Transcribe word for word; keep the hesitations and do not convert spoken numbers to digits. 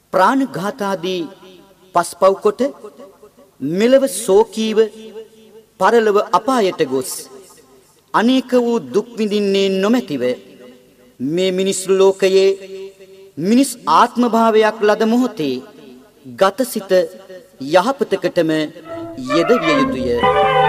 ප්‍රාණඝාතාදී පස්පව් කොට මෙලව සෝකීව පරලොව අපායට ගොස් අනේක වූ දුක් විඳින්නේ නොමැතිව මේ මිනිස් ලෝකයේ මිනිස් ආත්ම භාවයක් ලද මොහොතේ ගතසිත යහපතකටම යෙදවිය යුතුය.